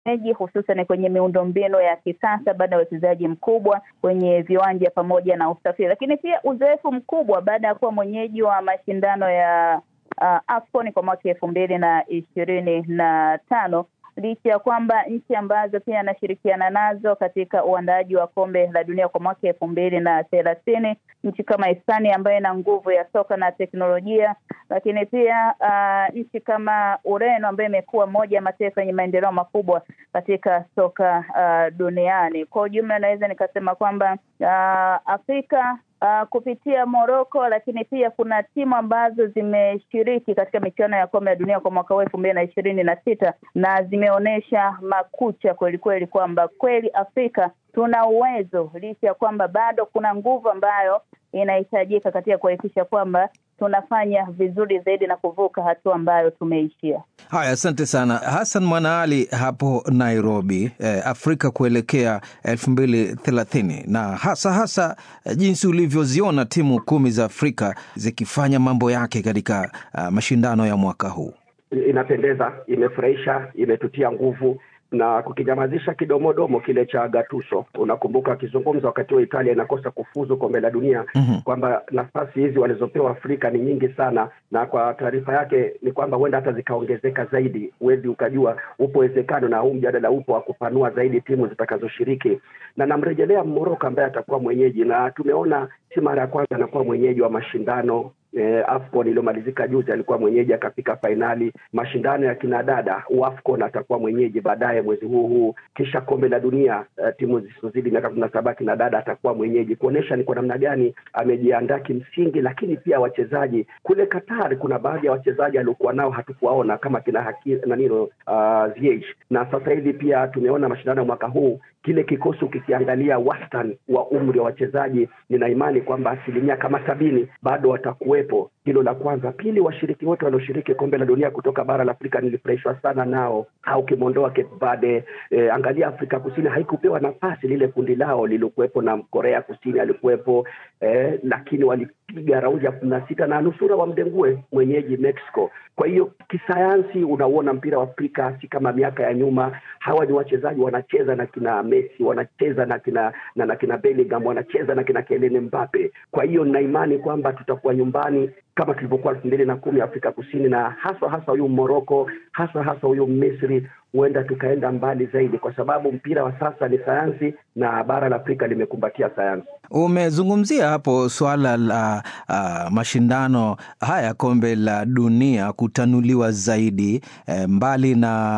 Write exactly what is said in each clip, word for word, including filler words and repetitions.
wenyeji, hususan kwenye miundombinu ya kisasa baada ya uwekezaji mkubwa kwenye viwanja pamoja na usafiri, lakini pia uzoefu mkubwa baada ya kuwa mwenyeji wa mashindano ya uh, AFCON kwa mwaka elfu mbili na ishirini na tano, licha ya kwamba nchi ambazo pia anashirikiana nazo katika uandaaji wa kombe la dunia kwa mwaka elfu mbili na thelathini, nchi kama Hispania ambayo ina nguvu ya soka na teknolojia, lakini pia uh, nchi kama Ureno ambayo imekuwa moja ya mataifa yenye maendeleo makubwa katika soka uh, duniani. Kwa ujumla naweza nikasema kwamba uh, Afrika Uh, kupitia Morocco, lakini pia kuna timu ambazo zimeshiriki katika michuano ya kombe la dunia kwa mwaka elfu mbili na ishirini na sita na zimeonyesha makucha kweli kweli kwamba kweli Afrika tuna uwezo, licha ya kwamba bado kuna nguvu ambayo inahitajika katika kuhakikisha kwamba tunafanya vizuri zaidi na kuvuka hatua ambayo tumeishia. Haya, asante sana Hassan Mwanaali hapo Nairobi. Eh, Afrika kuelekea elfu mbili thelathini, na hasa hasa eh, jinsi ulivyoziona timu kumi za Afrika zikifanya mambo yake katika uh, mashindano ya mwaka huu. Inapendeza, imefurahisha, imetutia nguvu na kukinyamazisha kidomodomo kile cha Gattuso. Unakumbuka akizungumza wakati wa Italia inakosa kufuzu kombe la dunia, mm-hmm. kwamba nafasi hizi walizopewa Afrika ni nyingi sana, na kwa taarifa yake ni kwamba huenda hata zikaongezeka zaidi. Uwezi ukajua, upo uwezekano na huu mjadala upo wa kupanua zaidi timu zitakazoshiriki. Na namrejelea Morocco ambaye atakuwa mwenyeji, na tumeona si mara ya kwanza anakuwa mwenyeji wa mashindano. Eh, AFCON iliyomalizika juzi alikuwa mwenyeji akafika finali. Mashindano ya kinadada AFCON atakuwa mwenyeji baadaye mwezi huu huu. Kisha kombe la dunia eh, timu zisizozidi miaka kumi na saba kinadada atakuwa mwenyeji, kuonesha ni kwa namna gani amejiandaa kimsingi. Lakini pia wachezaji kule Qatar, kuna baadhi ya wachezaji aliokuwa nao hatukuwaona kama kina Haki na nino uh, Ziyech. Na sasa hivi pia tumeona mashindano mwaka huu, kile kikosi ukikiangalia wastani wa umri wa wachezaji, nina imani kwamba asilimia kama sabini bado watakuwepo. Hilo la kwanza. Pili, washiriki wote walioshiriki kombe la dunia kutoka bara la Afrika nilifurahishwa sana nao. Au kimondoa Cape Verde, eh, angalia Afrika Kusini haikupewa nafasi, lile kundi lao lilokuwepo na Korea Kusini alikuwepo, eh, lakini walipiga raundi ya kumi na sita na nusura wa mdengue mwenyeji Mexico. Kwa hiyo kisayansi unaona mpira wa Afrika si kama miaka ya nyuma. Hawa ni wachezaji wanacheza na kina Messi, wanacheza na kina na, na kina Bellingham, wanacheza na kina Kylian Mbappe. Kwa hiyo nina imani kwamba tutakuwa nyumbani kama tulivyokuwa elfu mbili na kumi Afrika Kusini, na hasa hasa huyu Morocco, hasa hasa huyu Misri, huenda tukaenda mbali zaidi, kwa sababu mpira wa sasa ni sayansi na bara la Afrika limekumbatia sayansi. Umezungumzia hapo swala la uh, mashindano haya kombe la dunia kutanuliwa zaidi. E, mbali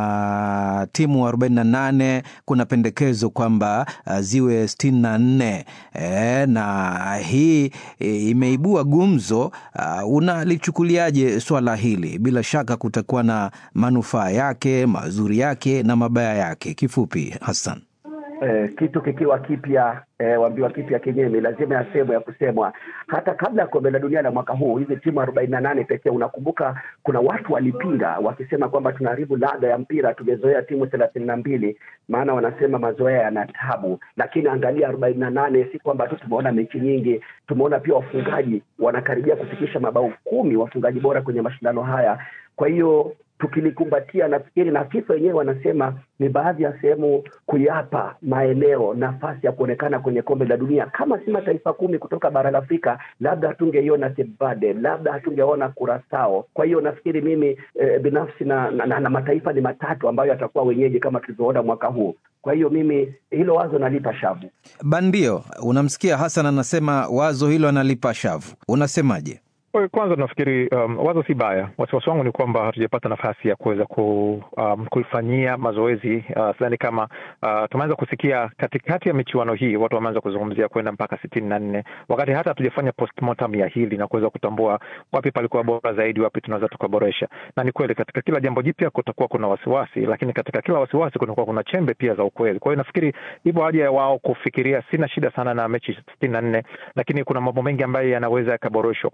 na timu arobaini na nane kuna pendekezo kwamba uh, ziwe sitini na nne. E, na hii e, imeibua gumzo. Uh, unalichukuliaje swala hili? Bila shaka kutakuwa na manufaa yake, mazuri yake na mabaya yake. Kifupi Hassan. Eh, kitu kikiwa kipya, eh, waambiwa kipya kinyemi, lazima yasemwe ya kusemwa. Hata kabla ya kombe la dunia la mwaka huu, hizi timu arobaini na nane pekee, unakumbuka kuna watu walipinga wakisema kwamba tunaharibu ladha ya mpira, tumezoea timu thelathini na mbili, maana wanasema mazoea yana tabu. Lakini angalia arobaini na nane, si kwamba tu tumeona mechi nyingi, tumeona pia wafungaji wanakaribia kufikisha mabao kumi, wafungaji bora kwenye mashindano haya. Kwa hiyo tukilikumbatia, nafikiri na FIFA wenyewe wanasema ni baadhi ya sehemu kuyapa maeneo nafasi ya kuonekana kwenye kombe la dunia. Kama si mataifa kumi kutoka bara la Afrika, labda hatungeiona Cape Verde, labda hatungeona Curaçao. Kwa hiyo nafikiri mimi e, binafsi na, na, na, na mataifa ni matatu ambayo yatakuwa wenyeji kama tulivyoona mwaka huu. Kwa hiyo mimi hilo wazo nalipa shavu. Bandio, unamsikia Hassan anasema wazo hilo analipa shavu. Unasemaje? Kwanza nafikiri um, wazo si baya. Wasiwasi wangu ni kwamba hatujapata nafasi ya kuweza ku, um, kuifanyia mazoezi. Uh, sidhani kama uh, tumeanza kusikia katikati ya michuano hii watu wameanza kuzungumzia kwenda mpaka sitini na nne, wakati hata hatujafanya postmortem ya hili na kuweza kutambua wapi palikuwa bora zaidi, wapi tunaweza tukaboresha. Na ni kweli katika kila jambo jipya kutakuwa kuna wasiwasi, lakini katika kila wasiwasi kunakuwa kuna chembe pia za ukweli. Kwa hiyo nafikiri hivyo haja ya wao kufikiria, sina shida sana na mechi sitini na nne, lakini kuna mambo mengi ambayo yanaweza yakaboreshwa, kwa sababu kwa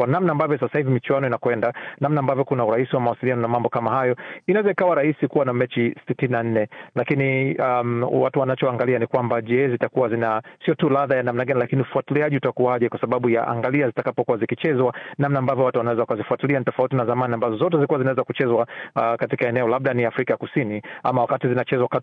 kwa namna ambavyo sasa hivi michuano inakwenda, namna ambavyo kuna urahisi wa mawasiliano na mambo kama hayo, inaweza ikawa rahisi kuwa na mechi sitini na nne, lakini um, watu wanachoangalia ni kwamba je, zitakuwa zina sio tu ladha ya namna gani, lakini ufuatiliaji utakuwaje, kwa sababu ya angalia zitakapokuwa zikichezwa, namna ambavyo watu wanaweza kuzifuatilia ni tofauti na zamani ambazo zote zilikuwa zinaweza kuchezwa uh, katika eneo labda ni Afrika Kusini, ama wakati zinachezwa